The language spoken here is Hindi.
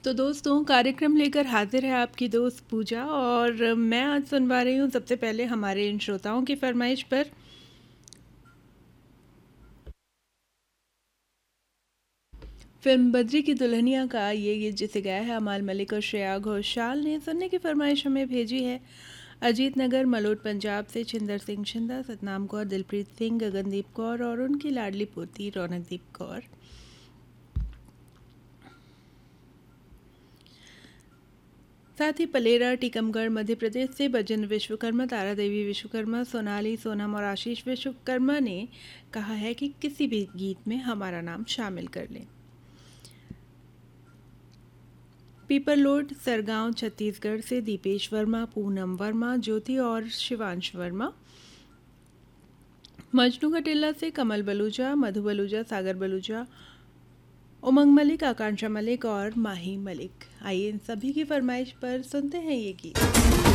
तो दोस्तों, कार्यक्रम लेकर हाजिर है आपकी दोस्त पूजा। और मैं आज सुनवा रही हूँ सबसे पहले हमारे इन श्रोताओं की फरमाइश पर फिल्म बद्री की दुल्हनिया का ये गीत जिसे गाया है अमाल मलिक और श्रेया घोषाल ने। सुनने की फरमाइश हमें भेजी है अजीत नगर मलोट पंजाब से छिंदर सिंह छिंदा, सतनाम कौर, दिलप्रीत सिंह, गगनदीप कौर और उनकी लाडली पोती रौनकदीप कौर। साथ ही पलेरा टीकमगढ़ मध्य प्रदेश से बजेंद्र विश्वकर्मा, तारा देवी विश्वकर्मा, सोनाली सोनम और आशीष विश्वकर्मा ने कहा है कि किसी भी गीत में हमारा नाम शामिल कर लें। पीपरलोड सरगांव छत्तीसगढ़ से दीपेश वर्मा, पूनम वर्मा, ज्योति और शिवांश वर्मा। मजनू कटेला से कमल बलूजा, मधु बलूजा, सागर बलूजा, उमंग मलिक, आकांक्षा मलिक और माही मलिक। आइए इन सभी की फरमाइश पर सुनते हैं ये गीत।